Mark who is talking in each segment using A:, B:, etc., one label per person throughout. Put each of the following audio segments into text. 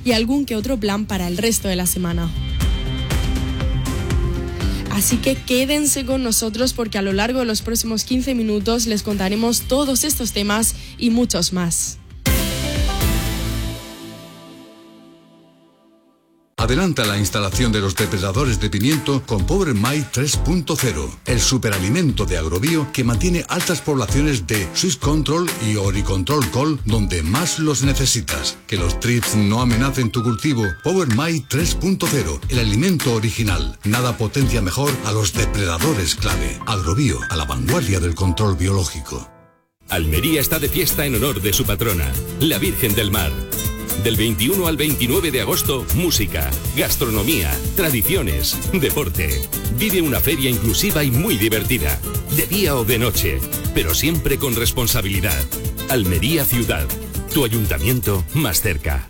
A: y algún que otro plan para el resto de la semana. Así que quédense con nosotros porque a lo largo de los próximos 15 minutos les contaremos todos estos temas y muchos más.
B: Adelanta la instalación de los depredadores de pimiento con Power My 3.0, el superalimento de Agrobio que mantiene altas poblaciones de Swiss Control y Oricontrol Col donde más los necesitas. Que los trips no amenacen tu cultivo. Power My 3.0, el alimento original. Nada potencia mejor a los depredadores clave. Agrobio, a la vanguardia del control biológico.
C: Almería está de fiesta en honor de su patrona, la Virgen del Mar. Del 21 al 29 de agosto, música, gastronomía, tradiciones, deporte. Vive una feria inclusiva y muy divertida, de día o de noche, pero siempre con responsabilidad. Almería Ciudad, tu ayuntamiento más cerca.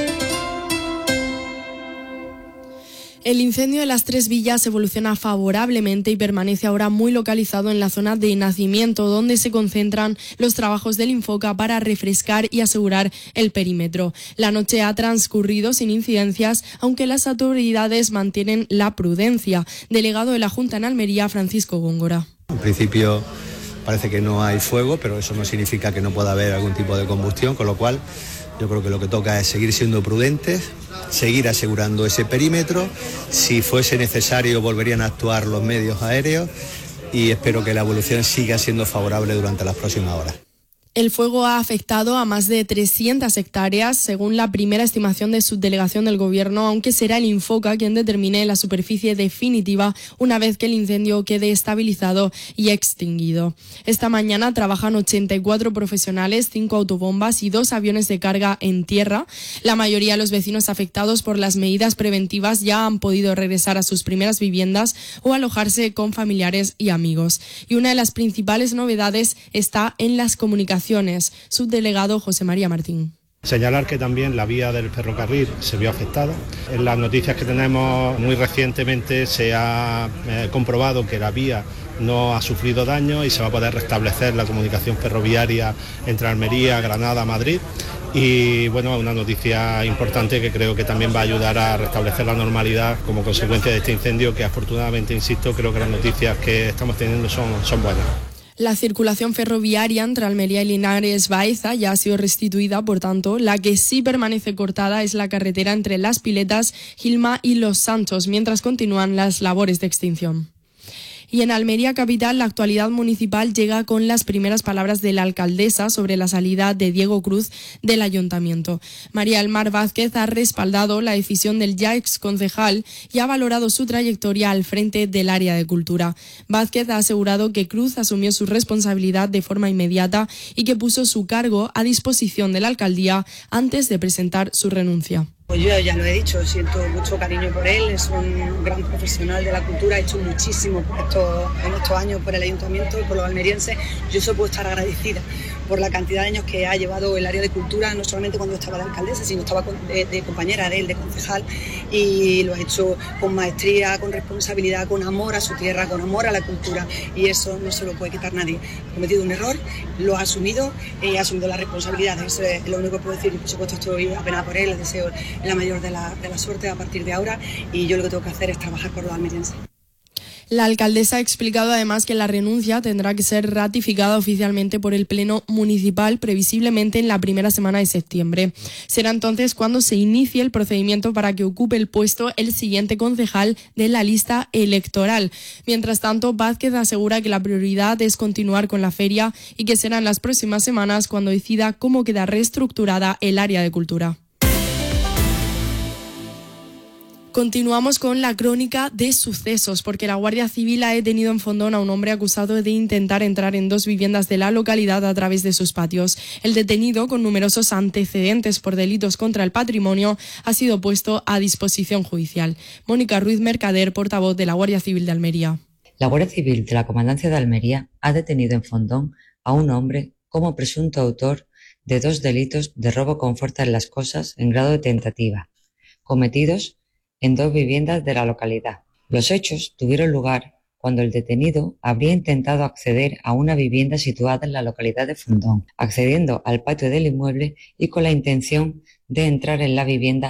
A: El incendio de las Tres Villas evoluciona favorablemente y permanece ahora muy localizado en la zona de Nacimiento, donde se concentran los trabajos del Infoca para refrescar y asegurar el perímetro. La noche ha transcurrido sin incidencias, aunque las autoridades mantienen la prudencia. Delegado de la Junta en Almería, Francisco Góngora.
D: En principio parece que no hay fuego, pero eso no significa que no pueda haber algún tipo de combustión, con lo cual yo creo que lo que toca es seguir siendo prudentes, seguir asegurando ese perímetro. Si fuese necesario, volverían a actuar los medios aéreos y espero que la evolución siga siendo favorable durante las próximas horas.
A: El fuego ha afectado a más de 300 hectáreas, según la primera estimación de subdelegación del Gobierno, aunque será el Infoca quien determine la superficie definitiva una vez que el incendio quede estabilizado y extinguido. Esta mañana trabajan 84 profesionales, 5 autobombas y 2 aviones de carga en tierra. La mayoría de los vecinos afectados por las medidas preventivas ya han podido regresar a sus primeras viviendas o alojarse con familiares y amigos. Y una de las principales novedades está en las comunicaciones. Subdelegado José María Martín.
E: Señalar que también la vía del ferrocarril se vio afectada. En las noticias que tenemos muy recientemente se ha comprobado que la vía no ha sufrido daño y se va a poder restablecer la comunicación ferroviaria entre Almería, Granada, Madrid. Y bueno, una noticia importante que creo que también va a ayudar a restablecer la normalidad como consecuencia de este incendio que afortunadamente, insisto, creo que las noticias que estamos teniendo son buenas.
A: La circulación ferroviaria entre Almería y Linares Baeza ya ha sido restituida, por tanto, la que sí permanece cortada es la carretera entre Las Piletas, Gilma y Los Santos, mientras continúan las labores de extinción. Y en Almería capital, la actualidad municipal llega con las primeras palabras de la alcaldesa sobre la salida de Diego Cruz del ayuntamiento. María del Mar Vázquez ha respaldado la decisión del ya exconcejal y ha valorado su trayectoria al frente del área de cultura. Vázquez ha asegurado que Cruz asumió su responsabilidad de forma inmediata y que puso su cargo a disposición de la alcaldía antes de presentar su renuncia.
F: Pues yo ya lo he dicho, siento mucho cariño por él, es un gran profesional de la cultura, ha hecho muchísimo en estos años por el ayuntamiento y por los almerienses. Yo solo puedo estar agradecida por la cantidad de años que ha llevado el área de cultura, no solamente cuando estaba de alcaldesa, sino estaba de compañera de él, de concejal, y lo ha hecho con maestría, con responsabilidad, con amor a su tierra, con amor a la cultura, y eso no se lo puede quitar nadie. Ha cometido un error, lo ha asumido y ha asumido la responsabilidad. Eso es lo único que puedo decir, y por supuesto estoy apenada por él, les deseo la mayor de la suerte a partir de ahora, y yo lo que tengo que hacer es trabajar por los almerienses.
A: La alcaldesa ha explicado además que la renuncia tendrá que ser ratificada oficialmente por el Pleno Municipal previsiblemente en la primera semana de septiembre. Será entonces cuando se inicie el procedimiento para que ocupe el puesto el siguiente concejal de la lista electoral. Mientras tanto, Vázquez asegura que la prioridad es continuar con la feria y que será en las próximas semanas cuando decida cómo queda reestructurada el área de cultura. Continuamos con la crónica de sucesos, porque la Guardia Civil ha detenido en Fondón a un hombre acusado de intentar entrar en 2 viviendas de la localidad a través de sus patios. El detenido, con numerosos antecedentes por delitos contra el patrimonio, ha sido puesto a disposición judicial. Mónica Ruiz Mercader, portavoz de la Guardia Civil de Almería.
G: La Guardia Civil de la Comandancia de Almería ha detenido en Fondón a un hombre como presunto autor de 2 delitos de robo con fuerza en las cosas en grado de tentativa, cometidos en 2 viviendas de la localidad. Los hechos tuvieron lugar cuando el detenido habría intentado acceder a una vivienda situada en la localidad de Fondón, accediendo al patio del inmueble y con la intención de entrar en la vivienda